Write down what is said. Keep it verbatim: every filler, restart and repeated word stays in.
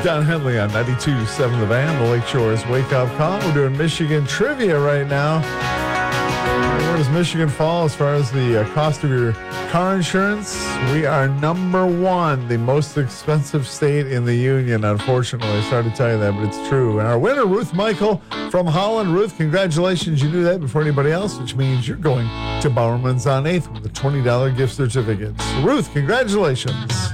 Don Henley on ninety-two point seven The Van, the Lake Shore's Wake Up Call. We're doing Michigan trivia right now. Where does Michigan fall as far as the uh, cost of your car insurance? We are number one, the most expensive state in the union, unfortunately. Sorry to tell you that, but it's true. And our winner, Ruth Michael from Holland. Ruth, congratulations. You knew that before anybody else, which means you're going to Bowerman's on eighth with a twenty dollars gift certificate. Ruth, congratulations.